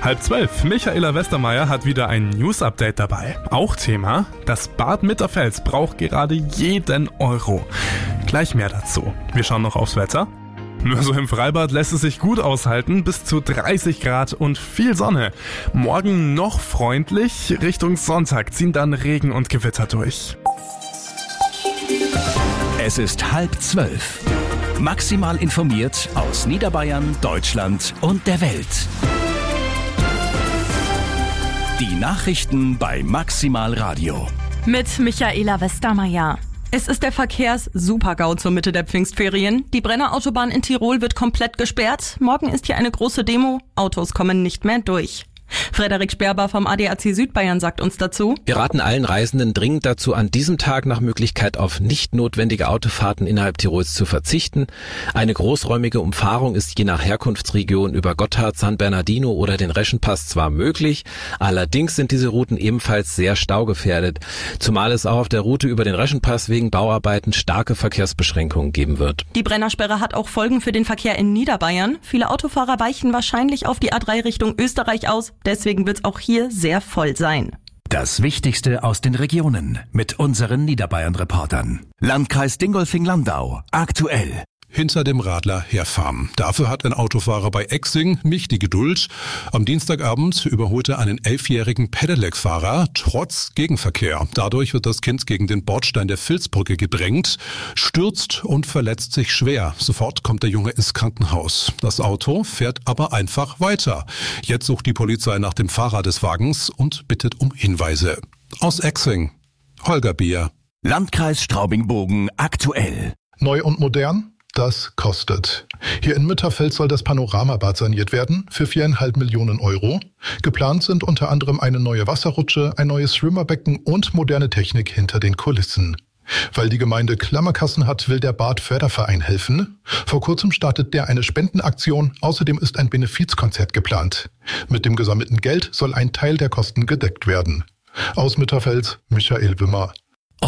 11:30. Michaela Westermeier hat wieder ein News-Update dabei. Auch Thema, das Bad Mitterfels braucht gerade jeden Euro. Gleich mehr dazu. Wir schauen noch aufs Wetter. Nur so im Freibad lässt es sich gut aushalten, bis zu 30 Grad und viel Sonne. Morgen noch freundlich, Richtung Sonntag ziehen dann Regen und Gewitter durch. Es ist 11:30. Maximal informiert aus Niederbayern, Deutschland und der Welt. Die Nachrichten bei Maximal Radio. Mit Michaela Westermeier. Es ist der Verkehrs-Super-GAU zur Mitte der Pfingstferien. Die Brenner Autobahn in Tirol wird komplett gesperrt. Morgen ist hier eine große Demo. Autos kommen nicht mehr durch. Frederik Sperber vom ADAC Südbayern sagt uns dazu: Wir raten allen Reisenden dringend dazu, an diesem Tag nach Möglichkeit auf nicht notwendige Autofahrten innerhalb Tirols zu verzichten. Eine großräumige Umfahrung ist je nach Herkunftsregion über Gotthard, San Bernardino oder den Reschenpass zwar möglich, allerdings sind diese Routen ebenfalls sehr staugefährdet, zumal es auch auf der Route über den Reschenpass wegen Bauarbeiten starke Verkehrsbeschränkungen geben wird. Die Brennersperre hat auch Folgen für den Verkehr in Niederbayern. Viele Autofahrer weichen wahrscheinlich auf die A3 Richtung Österreich aus. Deswegen wird es auch hier sehr voll sein. Das Wichtigste aus den Regionen mit unseren Niederbayern-Reportern. Landkreis Dingolfing-Landau. Aktuell. Hinter dem Radler herfahren. Dafür hat ein Autofahrer bei Exing nicht die Geduld. Am Dienstagabend überholte einen 11-jährigen Pedelec-Fahrer trotz Gegenverkehr. Dadurch wird das Kind gegen den Bordstein der Vilsbrücke gedrängt, stürzt und verletzt sich schwer. Sofort kommt der Junge ins Krankenhaus. Das Auto fährt aber einfach weiter. Jetzt sucht die Polizei nach dem Fahrer des Wagens und bittet um Hinweise. Aus Exing, Holger Bier. Landkreis Straubing-Bogen aktuell. Neu und modern? Das kostet. Hier in Mitterfels soll das Panoramabad saniert werden für 4,5 Millionen Euro. Geplant sind unter anderem eine neue Wasserrutsche, ein neues Schwimmerbecken und moderne Technik hinter den Kulissen. Weil die Gemeinde Klammerkassen hat, will der Bad-Förderverein helfen. Vor kurzem startet der eine Spendenaktion. Außerdem ist ein Benefizkonzert geplant. Mit dem gesammelten Geld soll ein Teil der Kosten gedeckt werden. Aus Mitterfels, Michael Wimmer.